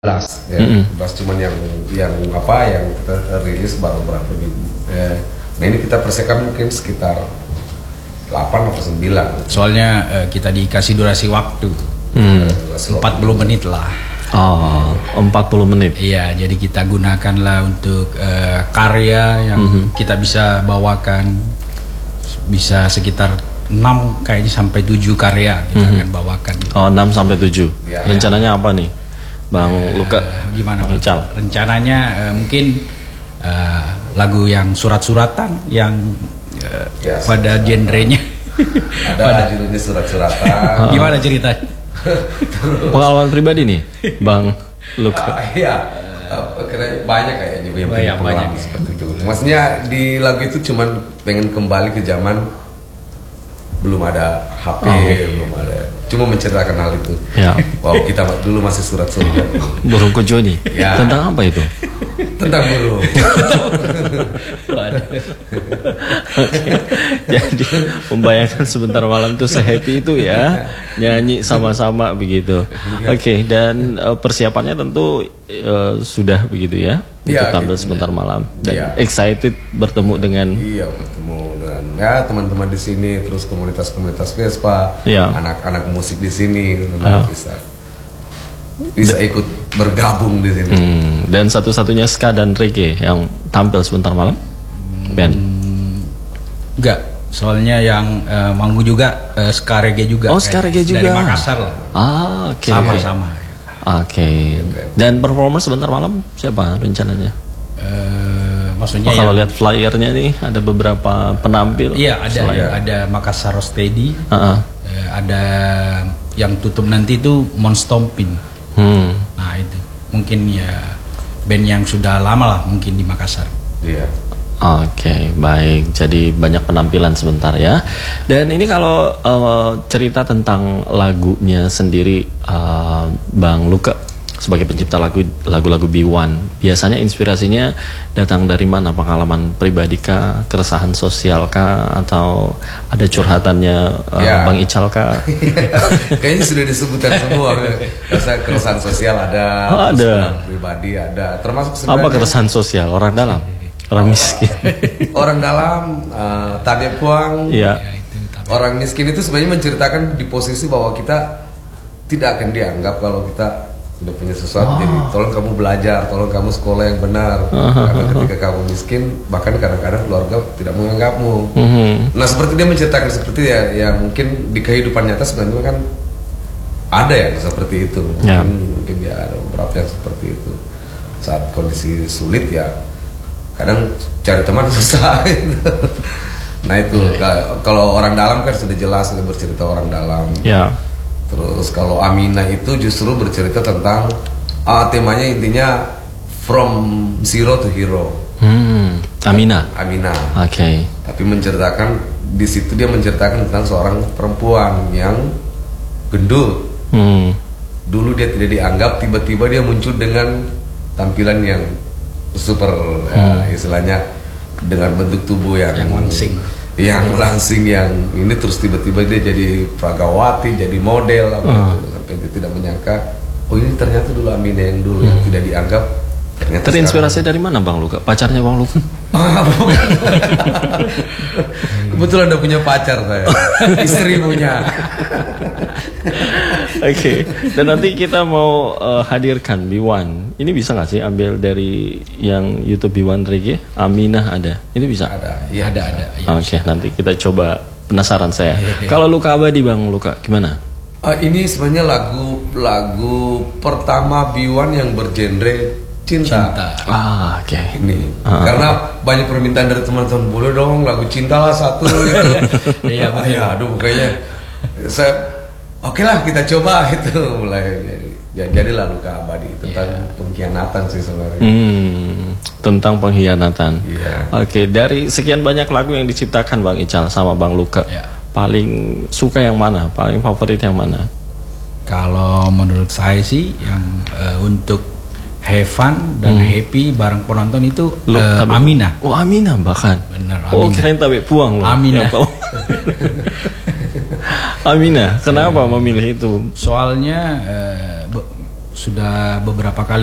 ya. Bahas cuman yang apa yang kita rilis baru berapa minggu. Nah ini kita persiapkan mungkin sekitar 8 atau 9. Soalnya kita dikasih durasi waktu 40 menit lah. Oh, 40 menit. Iya, jadi kita gunakanlah untuk karya yang kita bisa bawakan, bisa sekitar 6 kayaknya sampai 7 karya kita akan bawakan. Oh, 6 sampai 7. Ya. Rencananya apa nih, Bang Luka? Gimana Bang Ical? Rencananya mungkin lagu yang surat-suratan yang pada genrenya. Ada judulnya surat-suratan. Gimana ceritanya? Pengalaman pribadi nih, Bang Luka. Iya, banyak kayaknya yang banyak seperti itu. Maksudnya di lagu itu cuman pengen kembali ke zaman belum ada HP, belum ada. Cuma menceritakan hal itu. Ya. Wow, kita dulu masih surat-surat. Burung Kojoni. Ya. Tentang apa itu? Tentang burung. Jadi membayangkan sebentar malam tuh se-happy itu ya, nyanyi sama-sama begitu. Oke, dan persiapannya tentu sudah begitu ya, untuk tampil sebentar malam. Dan excited bertemu dengan bertemu dengan teman-teman di sini, terus komunitas-komunitas Vespa, anak-anak musik di sini, bisa ikut bergabung di sini. Dan satu-satunya ska dan reggae yang tampil sebentar malam, band? Enggak, soalnya yang manggung juga ska reggae juga. Oh, ska reggae juga. Dari Makassar lah. Oke. Sama-sama. Oke. Dan performance sebentar malam siapa rencananya? Maksudnya kalau lihat flyernya nih ada beberapa penampil. Iya, ada Makassar Rocksteady. Ada yang tutup nanti itu Monstompin. Nah itu mungkin ya band yang sudah lama lah mungkin di Makassar. Iya. Oke, baik. Jadi banyak penampilan sebentar ya. Dan ini kalau cerita tentang lagunya sendiri, Bang Luka sebagai pencipta lagu-lagu B1, biasanya inspirasinya datang dari mana? Pengalaman pribadi kah, keresahan sosial kah, atau ada curhatannya Bang Ical kah? Kayaknya sudah disebutkan semua. Keresahan sosial ada, pribadi ada, termasuk sebenarnya. Apa keresahan sosial? Orang dalam, orang miskin. Orang dalam, Tade Puang. Orang miskin itu sebenarnya menceritakan di posisi bahwa kita tidak akan dianggap kalau kita udah punya sesuatu. Jadi tolong kamu belajar, tolong kamu sekolah yang benar. Karena ketika kamu miskin, bahkan kadang-kadang keluarga tidak menganggapmu. Nah seperti dia menceritakan seperti ya mungkin di kehidupan nyata sebenarnya kan ada yang seperti itu. Mungkin ya ada beberapa yang seperti itu. Saat kondisi sulit ya kadang cari teman susah. Nah itu kalau orang dalam kan sudah jelas, sudah bercerita orang dalam. Terus kalau Aminah itu justru bercerita tentang temanya intinya from zero to hero. Aminah. Oke. Tapi menceritakan di situ dia menceritakan tentang seorang perempuan yang gendut. Dulu dia tidak dianggap, tiba-tiba dia muncul dengan tampilan yang super, istilahnya dengan bentuk tubuh yang langsing, yang ini terus tiba-tiba dia jadi pragawati, jadi model sampai dia tidak menyangka ini ternyata dulu Aminah yang dulu yang tidak dianggap. Terinspirasi dari mana Bang Luka? Pacarnya Bang Luka? Kebetulan udah punya pacar saya. Istri punya. Oke. Dan nanti kita mau hadirkan B1. Ini bisa nggak sih ambil dari yang YouTube B1 Reggae? Aminah ada. Ini bisa? Ada. Iya ada. Oke, nanti kita coba, penasaran saya. Kalau Luka Abadi Bang Luka gimana? Ini sebenarnya lagu pertama B1 yang bergenre cinta. Oke. Ini karena banyak permintaan dari teman-teman, boleh dong lagu cinta lah satu gitu. Aduh kayaknya oke lah kita coba itu mulai jadilah Luka Abadi tentang pengkhianatan sih sebenarnya. Tentang pengkhianatan. Oke, dari sekian banyak lagu yang diciptakan Bang Ical sama Bang Luka, paling suka yang mana? Paling favorit yang mana? Kalau menurut saya sih yang untuk have fun dan happy bareng penonton itu Aminah. Oh Aminah bahkan. Bener. Oh kirain Tabe Puang loh. Aminah. Aminah. Kenapa memilih itu? Soalnya sudah beberapa kali